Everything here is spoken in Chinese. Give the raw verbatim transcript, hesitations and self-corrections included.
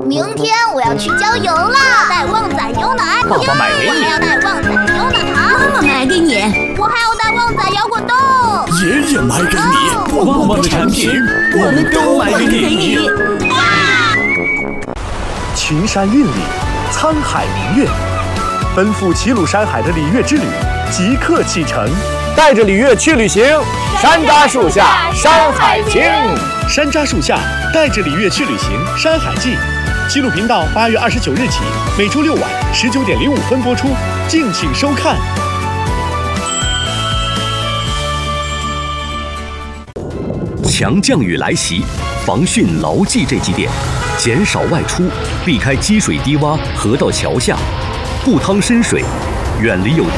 明天我要去郊游了，带旺仔牛奶。 爸爸买给你。 我还要带旺仔牛奶糖。 妈妈买给你。 我还要带旺仔摇滚豆。 爷爷买给你。旺旺的产品，我们都买给你。 群山韵里，沧海明月，奔赴齐鲁山海的礼乐之旅即刻启程。 带着礼乐去旅行，山楂树下《山海经》。 山楂树下，带着礼乐去旅行，《山海记》。齐鲁频道八月二十九日起，每周六晚十九点零五分播出，敬请收看。 强降雨来袭，防汛牢记这几点：减少外出，避开积水低洼、河道桥下，不趟深水，远离有